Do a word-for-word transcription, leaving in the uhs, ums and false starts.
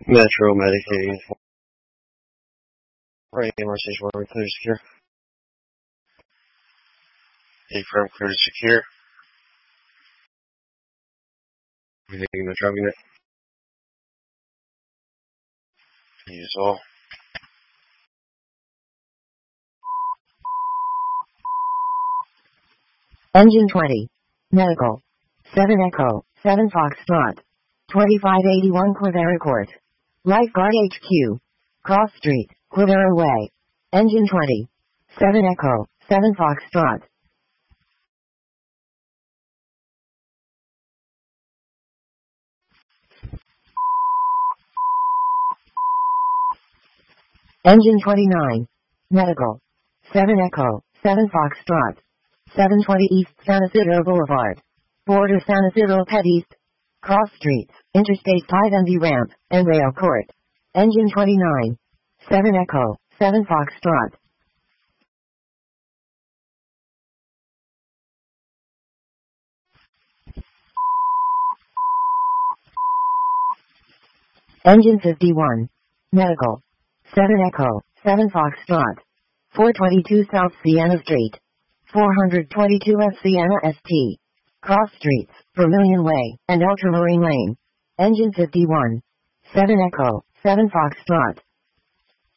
Metro Medicaid. Right, Emergency Warning, clear to secure. A-firm, clear to secure. We're taking the drug unit. Use all. Engine twenty. Medical. seven Echo, seven Foxtrot. twenty-five eighty-one Quivera Court. Lifeguard H Q. Cross Street, Quivera Way. Engine twenty. seven Echo, seven Foxtrot. Engine twenty-nine. Medical. seven Echo, seven Foxtrot. seven twenty East San Isidro Boulevard. Border San Isidro Pet East. Cross Streets, Interstate five and the Ramp, and Rail Court. Engine twenty-nine. seven Echo, seven Foxtrot. Engine fifty-one. Medical. seven Echo, seven Foxtrot. four twenty-two South Sienna Street. four twenty-two F Sienna S T. Cross Streets, Vermilion Way, and Ultramarine Lane. Engine fifty-one. seven Echo, seven Foxtrot.